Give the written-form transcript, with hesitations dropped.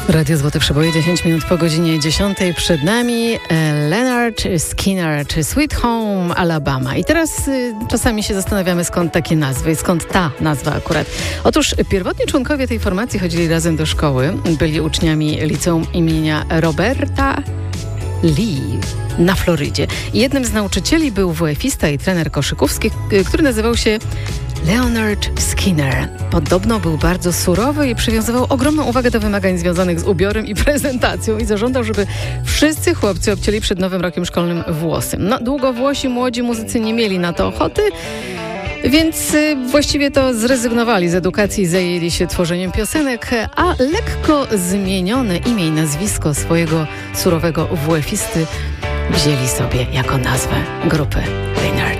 Radio Złote Przeboje, 10 minut po godzinie 10. Przed nami Lynyrd Skynyrd czy Sweet Home Alabama. I teraz czasami się zastanawiamy, skąd takie nazwy, skąd ta nazwa akurat. Otóż pierwotni członkowie tej formacji chodzili razem do szkoły. Byli uczniami liceum imienia Roberta Lee na Florydzie. I jednym z nauczycieli był WF-ista i trener koszykówski, który nazywał się Lynyrd Skynyrd. Podobno był bardzo surowy i przywiązywał ogromną uwagę do wymagań związanych z ubiorem i prezentacją i zażądał, żeby wszyscy chłopcy obcięli przed nowym rokiem szkolnym włosy. No, długowłosi młodzi muzycy nie mieli na to ochoty, więc właściwie to zrezygnowali z edukacji i zajęli się tworzeniem piosenek, a lekko zmienione imię i nazwisko swojego surowego WF-isty wzięli sobie jako nazwę grupy Lynyrd.